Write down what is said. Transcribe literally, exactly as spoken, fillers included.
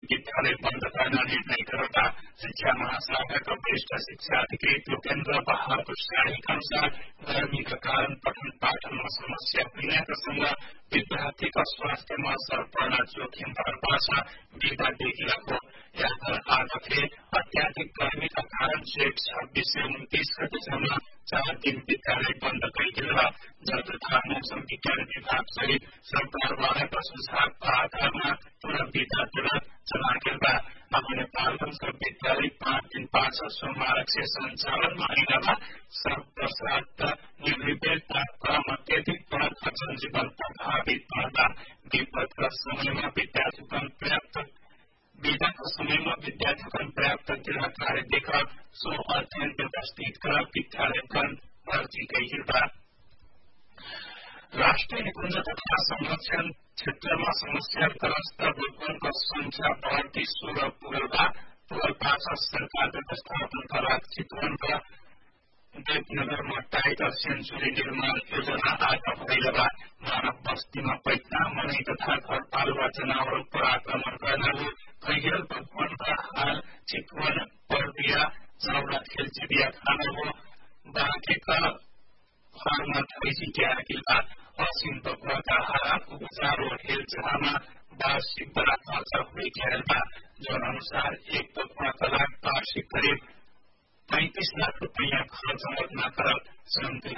विद्यालय बन्द गर्न निर्णय गरेका शिक्षा महाशाखाका वरिष्ठ शिक्षा अधिकृत लोकेन्द्र बहादुर शाहीका अनुसार गर्मीका कारण पठन पाठनमा समस्या हुनेका सँगै विद्यार्थीका स्वास्थ्यमा असर पर्न जोखिम पर्छ। विद्यादेखिको आजले अत्याधिक गर्मीका कारण जेठ छब्बीस से उन्तीस गतेसम्म चार दिन विद्यालय बन्द गरिदिएर जल तथा मौसम विज्ञान विभाग सहित सरकारद्वारा सुझावका आधारमा पुनः विद्यार्थीलाई चलाएको बा। अब नेपालगंजका विद्यालय पाँच दिन पाँच सोमबार से सञ्चालनमा आइनबा सर्वप्रसाद निर्विवेक क्रम अत्यधिक बढ़ता जनजीवन प्रभावित पर्दा विपदका समयमा विद्यार्थीगण पर्याप्त विदाका समयमा विद्यार्थीगण पर्याप्त गृह कार्य देखेर सो अध्ययन व्यवस्थित कर विद्यालयगण भर्ती गरिएका। राष्ट्रिय निकुञ्ज तथा संरक्षण क्षेत्रमा समस्याग्रस्त रूपनको संख्या बढ़ती सोह्र पुगेका पुगलपाछ सरकार व्यवस्थापनका लागि चितवनका देवनगरमा टाइगर सेन्चुरी निर्माण योजना आज भइरहँदा मानव बस्तीमा पैसा मनै तथा घरपालुवा जनावरको आक्रमण गर्नाले कैयल भगवानका हाल चितवन पर्दिया चौडा खेलचिडिया खाना हो बाँकेका घरमा थैसी ट्याकिला असिम बगुवाका हाल उपचार हो हेलचाहमा वार्षिक बड़ा खर्च हुइरहेका जन अनुसार एक बगुवाका लागि वार्षिक करिब पैंतीस लाख रुपियाँ खर्च गर्न कर